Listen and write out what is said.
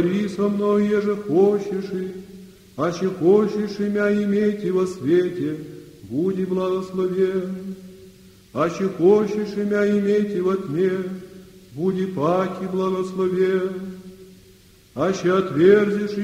говори со мной, еже хочешь, аще хочешь имя иметь во свете, буди благословен. Аще хочешь имя иметь во тьме, буди паки благословен. Аще отверзишь